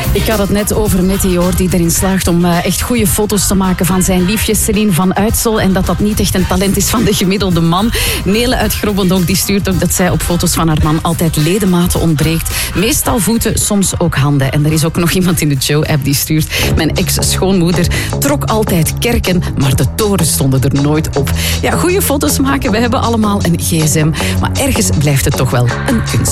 Ik had het net over Meteor die erin slaagt om echt goede foto's te maken van zijn liefje Celine van Uitsel. En dat niet echt een talent is van de gemiddelde man. Nele uit Grobbendonk die stuurt ook dat zij op foto's van haar man altijd ledematen ontbreekt. Meestal voeten, soms ook handen. En er is ook nog iemand in de Joe-app die stuurt: mijn ex-schoonmoeder trok altijd kerken, maar de torens stonden er nooit op. Ja, goede foto's maken, we hebben allemaal een gsm. Maar ergens blijft het toch wel een kunst.